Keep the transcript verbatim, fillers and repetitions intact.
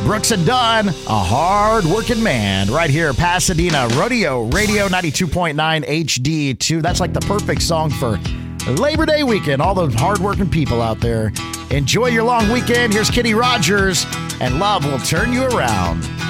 Brooks and Dunn, a hard-working man, right here, Pasadena Rodeo Radio ninety-two point nine H D two. That's like the perfect song for Labor Day weekend. All those hard-working people out there. Enjoy your long weekend. Here's Kenny Rogers, and love will turn you around.